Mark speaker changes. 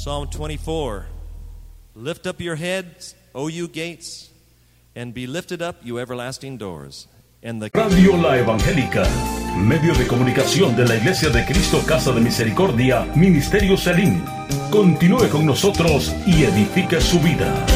Speaker 1: Psalm 24. Lift up your heads, O you gates, and be lifted up, you everlasting doors. And the
Speaker 2: Radio La Evangélica, medio de comunicación de la Iglesia de Cristo Casa de Misericordia, Ministerio Salim. Continúe con nosotros y edifique su vida.